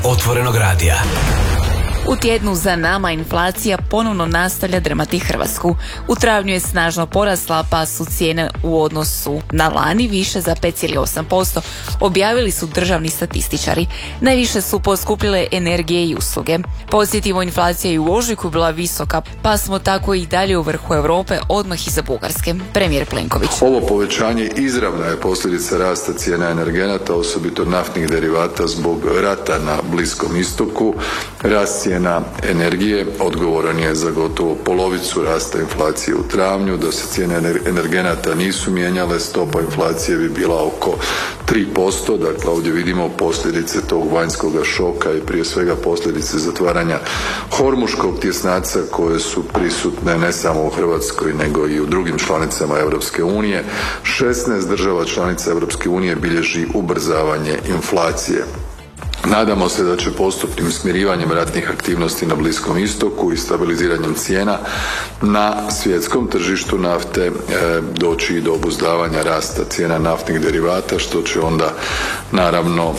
Otvorenog radija. U tjednu za nama inflacija ponovno nastavlja drmati Hrvatsku. U travnju je snažno porasla, pa su cijene u odnosu na lani više za 5,8%, objavili su državni statističari. Najviše su poskupile energije i usluge. Podsjetimo, inflacija je u ožujku bila visoka, pa smo tako i dalje u vrhu Europe, odmah iza Bugarske. Premijer Plenković. Ovo povećanje izravna je posljedica rasta cijena energenata, osobito naftnih derivata zbog rata na Bliskom istoku. Rast cijena energije odgovoran je za gotovo polovicu rasta inflacije u travnju. Da se cijene energenata nisu mijenjale, stopa inflacije bi bila oko 3%. Dakle, ovdje vidimo posljedice tog vanjskog šoka i prije svega posljedice zatvaranja Hormuškog tjesnaca koje su prisutne ne samo u Hrvatskoj nego i u drugim članicama Europske unije. 16 država članica Europske unije bilježi ubrzavanje inflacije. Nadamo se da će postupnim smirivanjem ratnih aktivnosti na Bliskom istoku i stabiliziranjem cijena na svjetskom tržištu nafte doći i do obuzdavanja rasta cijena naftnih derivata, što će onda naravno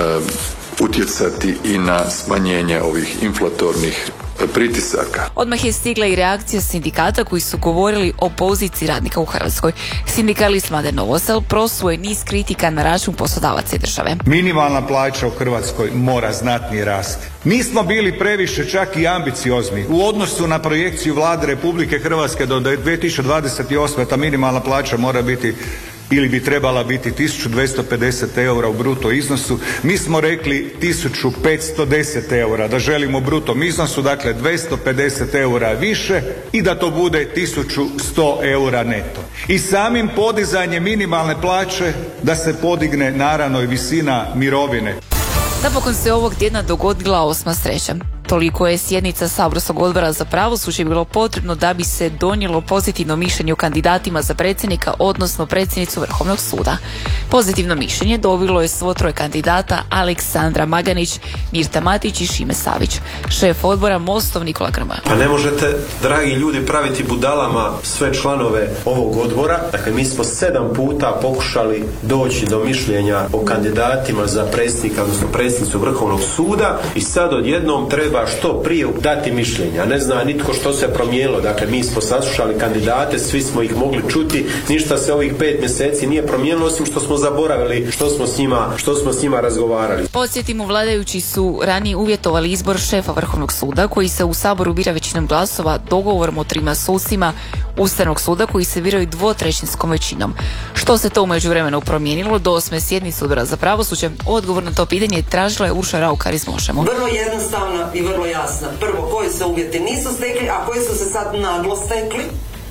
utjecati i na smanjenje ovih inflatornih pritisaka. Odmah je stigla i reakcija sindikata koji su govorili o poziciji radnika u Hrvatskoj. Sindikalist Mladen Novosel prosuo je niz kritika na račun poslodavaca i države. Minimalna plaća u Hrvatskoj mora znatnije rasti. Nismo bili previše čak i ambiciozni u odnosu na projekciju Vlade Republike Hrvatske do 2028. Ta minimalna plaća mora biti ili bi trebala biti 1250 eura u bruto iznosu. Mi smo rekli 1510 eura da želimo u brutom iznosu, dakle 250 eura više i da to bude 1100 eura neto. I samim podizanjem minimalne plaće da se podigne naravno i visina mirovine. Napokon se ovog tjedna dogodila 8. sreća. Toliko je sjednica Saborskog odbora za pravosuđe bilo potrebno da bi se donijelo pozitivno mišljenje o kandidatima za predsjednika, odnosno predsjednicu Vrhovnog suda. Pozitivno mišljenje dobilo je svo troje kandidata: Aleksandra Maganić, Mirta Matić i Šime Savić. Šef odbora Mostov Nikola Grmoja. Pa ne možete, dragi ljudi, praviti budalama sve članove ovog odbora. Dakle, mi smo 7 puta pokušali doći do mišljenja o kandidatima za predsjednika, odnosno predsjednicu Vrhovnog suda i sad odjednom treba što prije dati mišljenja. Ne zna nitko što se promijenilo. Dakle, mi smo saslušali kandidate, svi smo ih mogli čuti. Ništa se ovih 5 mjeseci nije promijenilo, osim što smo zaboravili što smo s njima razgovarali. Podsjetimo, vladajući su ranije uvjetovali izbor šefa Vrhovnog suda, koji se u Saboru bira većinom glasova, dogovorom o 3 sucima Ustavnog suda koji se biraju 2/3 većinom. Što se to u međuvremenu promijenilo do 8. sjednice odbora za pravosuđe? Odgovor na to pitanje tražila je Urša Raukar iz Možemo. Vrlo jednostavna i vrlo jasna. Prvo, koji se uvjeti nisu stekli, a koji su se sad naglo stekli?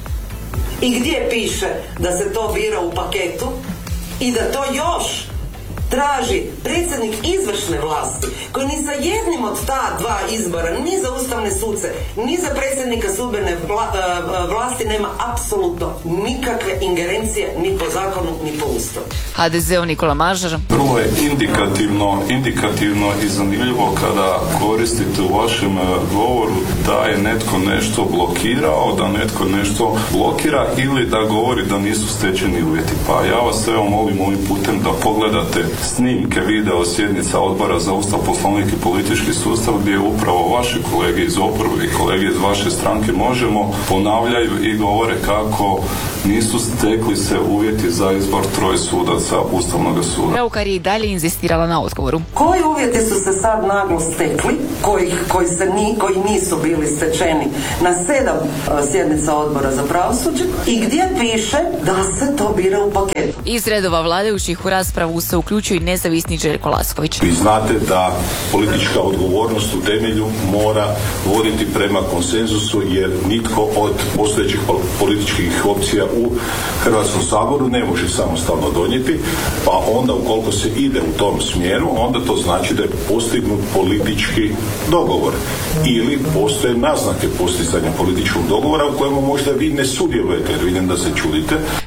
I gdje piše da se to bira u paketu i da to još traži predsjednik izvršne vlasti, koji ni sa jednim od ta 2 izbora, ni za ustavne suce, ni za predsjednika sudbene vlasti nema apsolutno nikakve ingerencije ni po zakonu, ni po ustavu. HDZ-u Nikola Mažar. Vrlo je indikativno i zanimljivo kada koristite u vašem govoru da je netko nešto blokirao, da netko nešto blokira ili da govori da nisu stečeni uvjeti. Pa ja vas evo molim ovim putem da pogledate snimke video sjednica Odbora za Ustav, Poslovnik i politički sustav gdje upravo vaši kolege iz oporbe i kolege iz vaše stranke Možemo ponavljaju i govore kako nisu stekli se uvjeti za izbor 3 sudaca Ustavnog suda. Raukar je i dalje inzistirala na odgovoru. Koji uvjeti su se sad naglo stekli, koji nisu bili stečeni na 7 sjednica Odbora za pravosuđe i gdje piše da se to bira u paketu? Iz redova vladajućih u raspravu se uključuje i nezavisni Željko Lasković. Vi znate da politička odgovornost u temelju mora voditi prema konsenzusu, jer nitko od postojećih političkih opcija u Hrvatskom saboru ne može samostalno donijeti, pa onda ukoliko se ide u tom smjeru, onda to znači da je postignut politički dogovor ili postoje naznake postizanja političkog dogovora u kojemu možda vi ne sudjelujete, jer vidim da se čudite.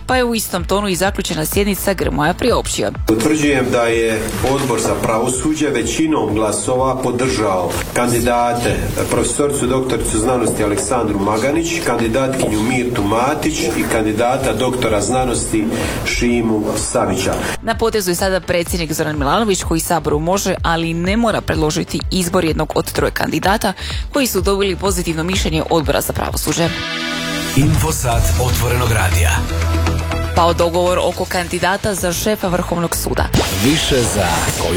pa je u istom tonu i zaključena sjednica Grmoja priopćio. Utvrđujem da je Odbor za pravosuđe većinom glasova podržao kandidate profesoricu doktoricu znanosti Aleksandru Maganić, kandidatkinju Mirtu Matić i kandidata doktora znanosti Šimu Savića. Na potezu je sada predsjednik Zoran Milanović koji Saboru može, ali ne mora predložiti izbor jednog od 3 kandidata koji su dobili pozitivno mišljenje Odbora za pravosuđe. Infosat otvorenog radija. Pao dogovor oko kandidata za šefa Vrhovnog suda. Više za